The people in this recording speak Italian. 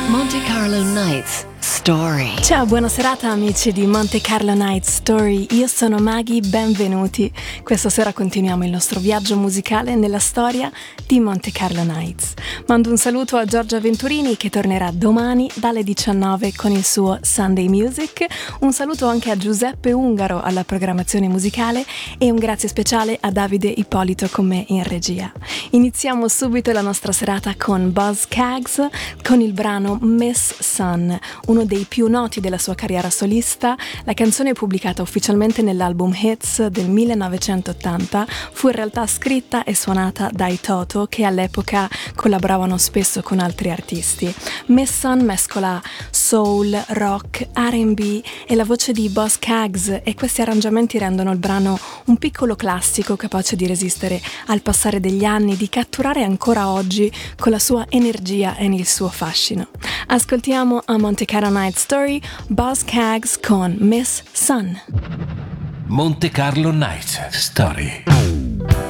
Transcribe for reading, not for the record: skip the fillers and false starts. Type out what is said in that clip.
Monte Carlo Nights Story. Ciao, buona serata amici di Monte Carlo Night Story, io sono Maggie, benvenuti. Questa sera continuiamo il nostro viaggio musicale nella storia di Monte Carlo Nights. Mando un saluto a Giorgia Venturini che tornerà domani dalle 19 con il suo Sunday Music, un saluto anche a Giuseppe Ungaro alla programmazione musicale e un grazie speciale a Davide Ippolito con me in regia. Iniziamo subito la nostra serata con Buzzcaggs con il brano Miss Sun, uno dei più noti della sua carriera solista. La canzone pubblicata ufficialmente nell'album Hits del 1980 fu in realtà scritta e suonata dai Toto, che all'epoca collaboravano spesso con altri artisti. Miss Sun mescola soul, rock, R&B e la voce di Buzzcaggs, e questi arrangiamenti rendono il brano un piccolo classico capace di resistere al passare degli anni, di catturare ancora oggi con la sua energia e il suo fascino. Ascoltiamo a Monte Carlo Night Story Buzzcaggs con Miss Sun. Monte Carlo Night Story.